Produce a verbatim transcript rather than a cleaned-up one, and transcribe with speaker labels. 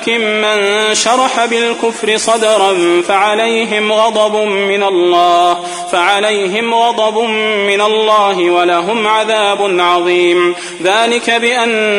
Speaker 1: من شرح بالكفر صدرا فعليهم غضب من الله فعليهم غضب من الله ولهم عذاب عظيم. ذلك بأن